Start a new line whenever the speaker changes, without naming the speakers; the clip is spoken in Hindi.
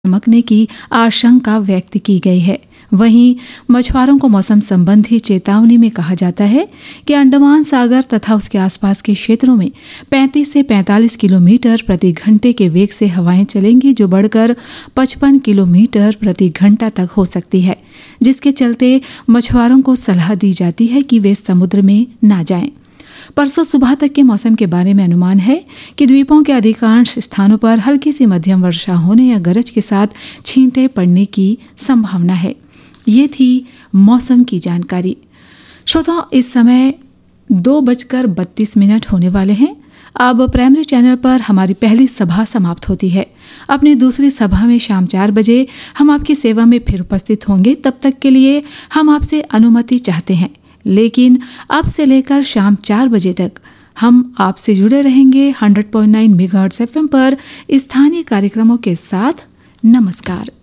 चमकने की आशंका व्यक्त की गई है। वहीं मछुआरों को मौसम संबंधी चेतावनी में कहा जाता है कि अंडमान सागर तथा उसके आसपास के क्षेत्रों में 35 से 45 किलोमीटर प्रति घंटे के वेग से हवाएं चलेंगी, जो बढ़कर 55 किलोमीटर प्रति घंटा तक हो सकती है, जिसके चलते मछुआरों को सलाह दी जाती है कि वे समुद्र में ना जाएं। परसों सुबह तक के मौसम के बारे में अनुमान है कि द्वीपों के अधिकांश स्थानों पर हल्की से मध्यम वर्षा होने या गरज के साथ छींटे पड़ने की संभावना है। ये थी मौसम की जानकारी। श्रोताओं, इस समय 2:32 होने वाले हैं। अब प्राइमरी चैनल पर हमारी पहली सभा समाप्त होती है। अपनी दूसरी सभा में शाम 4 बजे हम आपकी सेवा में फिर उपस्थित होंगे। तब तक के लिए हम आपसे अनुमति चाहते हैं, लेकिन अब से लेकर शाम 4 बजे तक हम आपसे जुड़े रहेंगे 100.9 मेगाहर्ट्ज़ FM पर स्थानीय कार्यक्रमों के साथ। नमस्कार।